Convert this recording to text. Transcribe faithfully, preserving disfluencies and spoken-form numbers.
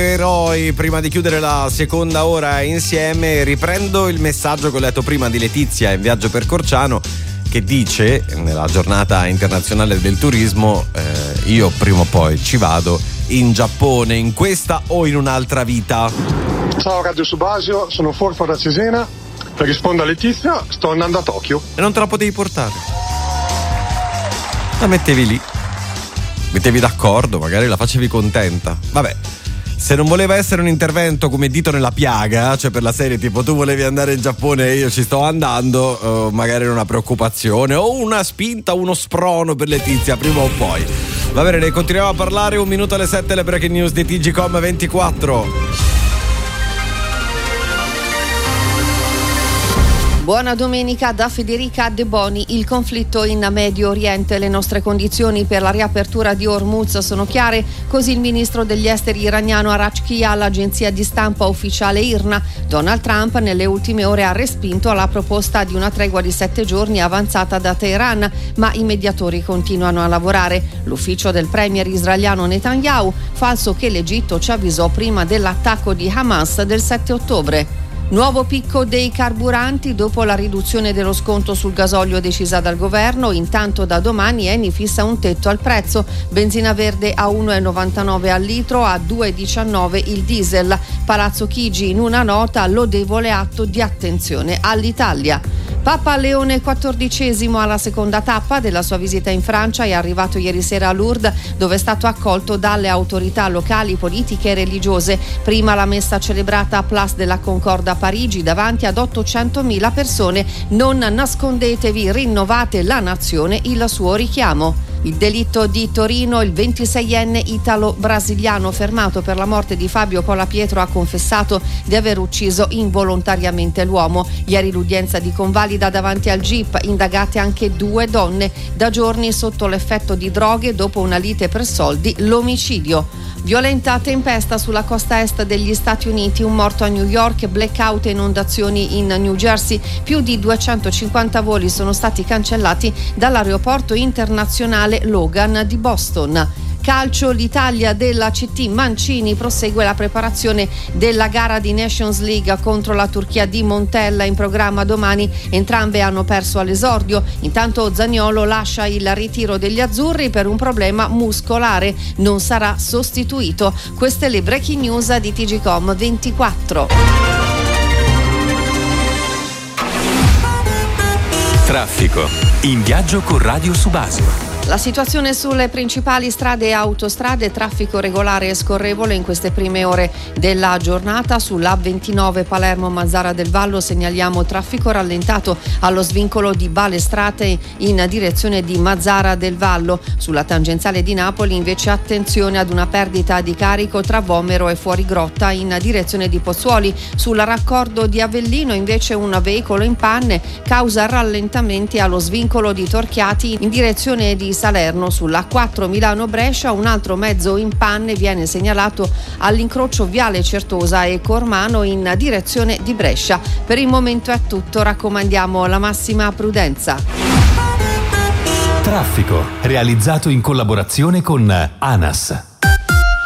Eroi, prima di chiudere la seconda ora insieme, riprendo il messaggio che ho letto prima di Letizia in viaggio per Corciano, che dice nella giornata internazionale del turismo eh, io prima o poi ci vado in Giappone, in questa o in un'altra vita. Ciao Radio Subasio, sono Forfo da Cesena. Per rispondere a Letizia, sto andando a Tokyo. E non te la potevi portare? La mettevi lì, mettevi d'accordo, magari la facevi contenta. Vabbè, se non voleva essere un intervento come dito nella piaga, cioè per la serie tipo tu volevi andare in Giappone e io ci sto andando, uh, magari era una preoccupazione o una spinta, uno sprono per Letizia prima o poi. Va bene, ne continuiamo a parlare. Un minuto alle sette, le breaking news di T G Com ventiquattro. Buona domenica da Federica De Boni. Il conflitto in Medio Oriente, le nostre condizioni per la riapertura di Hormuz sono chiare, così il ministro degli esteri iraniano Arachchi all'agenzia di stampa ufficiale I R N A. Donald Trump nelle ultime ore ha respinto la proposta di una tregua di sette giorni avanzata da Teheran, ma i mediatori continuano a lavorare. L'ufficio del premier israeliano Netanyahu, falso che l'Egitto ci avvisò prima dell'attacco di Hamas del sette ottobre. Nuovo picco dei carburanti dopo la riduzione dello sconto sul gasolio decisa dal governo. Intanto da domani Eni fissa un tetto al prezzo. Benzina verde a uno virgola novantanove al litro, a due virgola diciannove il diesel. Palazzo Chigi in una nota: lodevole atto di attenzione all'Italia. Papa Leone quattordicesimo alla seconda tappa della sua visita in Francia è arrivato ieri sera a Lourdes, dove è stato accolto dalle autorità locali, politiche e religiose. Prima la messa celebrata a Place de la Concorde a Parigi davanti ad ottocentomila persone. Non nascondetevi, rinnovate la nazione, il suo richiamo. Il delitto di Torino, il ventiseienne italo-brasiliano fermato per la morte di Fabio Colapietro ha confessato di aver ucciso involontariamente l'uomo. Ieri l'udienza di convalida davanti al G I P, indagate anche due donne, da giorni sotto l'effetto di droghe dopo una lite per soldi, l'omicidio. Violenta tempesta sulla costa est degli Stati Uniti, un morto a New York, blackout e inondazioni in New Jersey, più di duecentocinquanta voli sono stati cancellati dall'aeroporto internazionale Logan di Boston. Calcio, l'Italia della C T Mancini prosegue la preparazione della gara di Nations League contro la Turchia di Montella, in programma domani. Entrambe hanno perso all'esordio. Intanto Zaniolo lascia il ritiro degli azzurri per un problema muscolare, non sarà sostituito. Queste le breaking news di T G Com ventiquattro. Traffico in viaggio con Radio Subasio. La situazione sulle principali strade e autostrade: traffico regolare e scorrevole in queste prime ore della giornata. Sull'A ventinove Palermo-Mazzara del Vallo segnaliamo traffico rallentato allo svincolo di Balestrate in direzione di Mazzara del Vallo. Sulla tangenziale di Napoli invece attenzione ad una perdita di carico tra Vomero e Fuorigrotta in direzione di Pozzuoli. Sul raccordo di Avellino invece un veicolo in panne causa rallentamenti allo svincolo di Torchiati in direzione di Salerno. Sulla quattro Milano-Brescia un altro mezzo in panne viene segnalato all'incrocio Viale Certosa e Cormano in direzione di Brescia. Per il momento è tutto, raccomandiamo la massima prudenza. Traffico realizzato in collaborazione con ANAS.